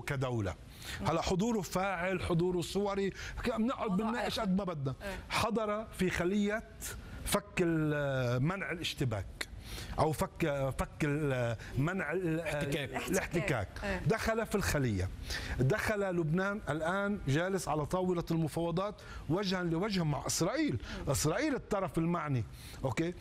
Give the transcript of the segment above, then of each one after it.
كدولة. هلا حضوره فاعل، حضوره صوري، بنقعد بنناقش قد ما بدنا. حضر في خلية فك منع الاشتباك او فك منع الاحتكاك. دخل في الخليه، دخل لبنان، الان جالس على طاوله المفاوضات وجها لوجه مع اسرائيل. اسرائيل الطرف المعني. اوكي،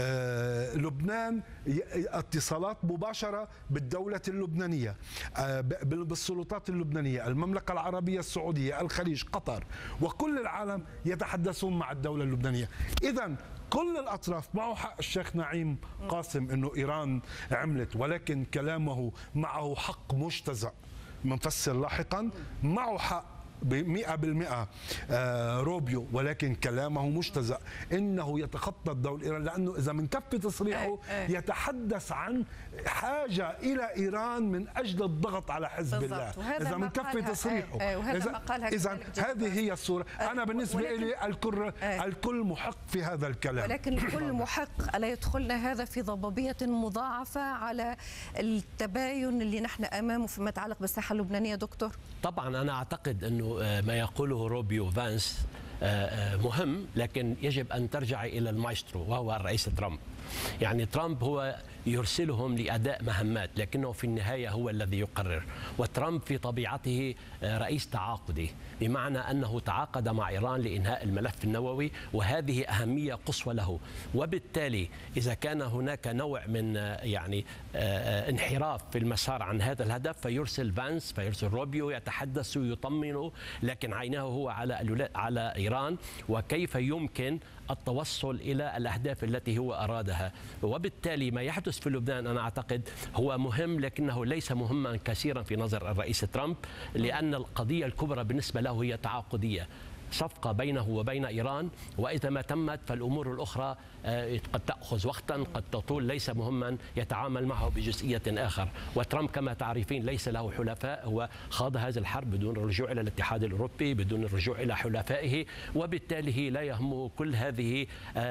لبنان اتصالات مباشره بالدوله اللبنانيه، بالسلطات اللبنانيه، المملكه العربيه السعوديه، الخليج، قطر، وكل العالم يتحدثون مع الدوله اللبنانيه. اذا كل الأطراف. معه حق الشيخ نعيم قاسم أنه إيران عملت، ولكن كلامه معه حق مجتزأ منفسر لاحقا. معه حق ب100% روبيو، ولكن كلامه مجتزأ. إنه يتخطى الدولة الإيران، لأنه إذا من كف تصريحه يتحدث عن حاجة إلى إيران من أجل الضغط على حزب الله. إذا من كف تصريحه، إذا هذه هي الصورة. أنا بالنسبة لي الكل محق في هذا الكلام، ولكن الكل محق. ألا يدخلنا هذا في ضبابية مضاعفة على التباين اللي نحن أمامه فيما يتعلق بالساحة اللبنانية دكتور؟ طبعا أنا أعتقد أنه ما يقوله روبيو فانس مهم، لكن يجب أن ترجع إلى المايسترو وهو الرئيس ترامب. يعني ترامب هو يرسلهم لأداء مهمات، لكنه في النهاية هو الذي يقرر. وترامب في طبيعته رئيس تعاقدي، بمعنى أنه تعاقد مع إيران لإنهاء الملف النووي، وهذه أهمية قصوى له. وبالتالي إذا كان هناك نوع من انحراف في المسار عن هذا الهدف، فيرسل فانس، فيرسل روبيو يتحدث ويطمن، لكن عيناه هو على إيران وكيف يمكن التوصل إلى الأهداف التي هو أرادها. وبالتالي ما يحدث في لبنان أنا أعتقد هو مهم، لكنه ليس مهما كثيرا في نظر الرئيس ترامب، لأن القضية الكبرى بالنسبة له هي تعاقدية، صفقة بينه وبين إيران، وإذا ما تمت فالأمور الأخرى قد تأخذ وقتا، قد تطول، ليس مهما يتعامل معه بجزئية آخر. وترامب كما تعرفين ليس له حلفاء، هو خاض هذه الحرب بدون الرجوع إلى الاتحاد الأوروبي، بدون الرجوع إلى حلفائه، وبالتالي لا يهمه كل هذه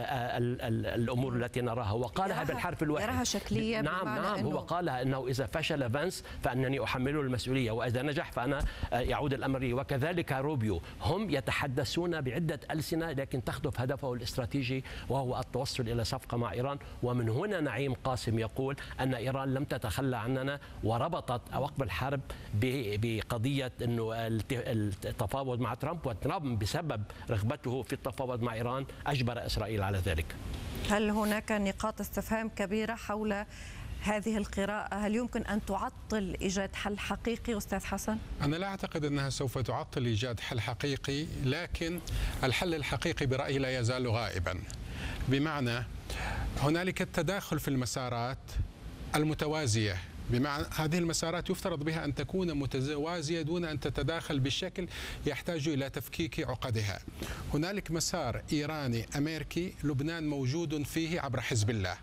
الأمور التي نراها. وقالها بالحرف الواحد، يراها شكلية. نعم هو قالها أنه إذا فشل فانس فأنني أحمله المسؤولية، وإذا نجح فأنا يعود الأمر لي. وكذلك روبيو، هم يتحدثون بعدة ألسنة، لكن تخطف هدفه الاستراتيجي وهو التوصل إلى صفقة مع إيران. ومن هنا نعيم قاسم يقول أن إيران لم تتخلى عننا، وربطت وقف الحرب بقضية أنه التفاوض مع ترامب، وترامب بسبب رغبته في التفاوض مع إيران أجبر إسرائيل على ذلك. هل هناك نقاط استفهام كبيرة حول هذه القراءة؟ هل يمكن أن تعطل إيجاد حل حقيقي أستاذ حسن؟ أنا لا أعتقد أنها سوف تعطل إيجاد حل حقيقي، لكن الحل الحقيقي برأيي لا يزال غائبا. بمعنى هنالك التداخل في المسارات المتوازية، بمعنى هذه المسارات يفترض بها أن تكون متوازية دون أن تتداخل بشكل يحتاج إلى تفكيك عقدها. هنالك مسار إيراني أمريكي لبنان موجود فيه عبر حزب الله،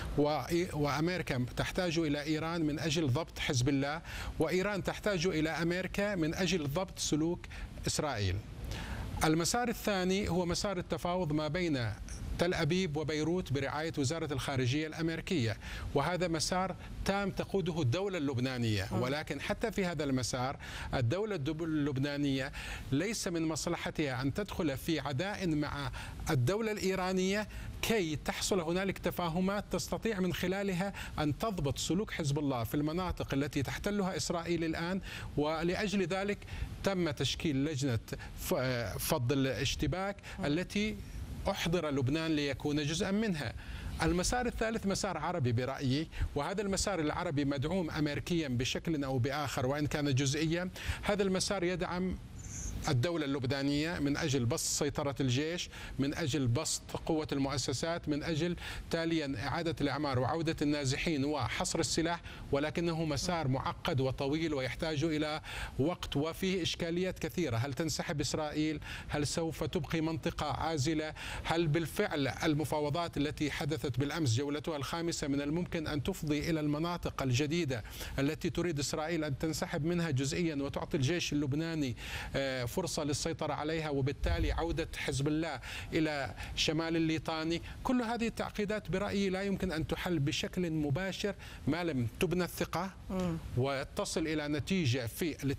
وأمريكا تحتاج إلى إيران من أجل ضبط حزب الله، وإيران تحتاج إلى أمريكا من أجل ضبط سلوك إسرائيل. المسار الثاني هو مسار التفاوض ما بين تل أبيب وبيروت برعاية وزارة الخارجية الأمريكية، وهذا مسار تام تقوده الدولة اللبنانية. ولكن حتى في هذا المسار الدولة اللبنانية ليس من مصلحتها أن تدخل في عداء مع الدولة الإيرانية كي تحصل هنالك تفاهمات تستطيع من خلالها أن تضبط سلوك حزب الله في المناطق التي تحتلها إسرائيل الآن. ولأجل ذلك تم تشكيل لجنة فض الاشتباك التي أحضر لبنان ليكون جزءا منها. المسار الثالث مسار عربي برأيي، وهذا المسار العربي مدعوم أمريكيا بشكل أو بآخر وإن كان جزئيا. هذا المسار يدعم الدولة اللبنانية من أجل بسط سيطرة الجيش، من أجل بسط قوة المؤسسات، من أجل تاليا إعادة الإعمار وعودة النازحين وحصر السلاح. ولكنه مسار معقد وطويل ويحتاج إلى وقت وفيه إشكاليات كثيرة. هل تنسحب إسرائيل؟ هل سوف تبقي منطقة عازلة؟ هل بالفعل المفاوضات التي حدثت بالأمس جولتها الخامسة من الممكن أن تفضي إلى المناطق الجديدة التي تريد إسرائيل أن تنسحب منها جزئيا وتعطي الجيش اللبناني فرصة للسيطرة عليها، وبالتالي عودة حزب الله إلى شمال الليطاني؟ كل هذه التعقيدات برأيي لا يمكن أن تحل بشكل مباشر ما لم تبنى الثقة وتصل إلى نتيجة في